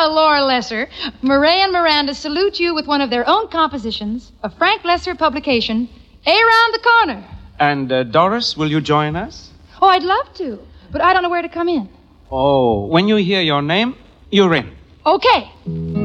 Laura Lesser. Murray and Miranda salute you with one of their own compositions, a Frank Lesser publication, Around the Corner. And, Doris, will you join us? Oh, I'd love to, but I don't know where to come in. Oh, when you hear your name, you're in. Okay.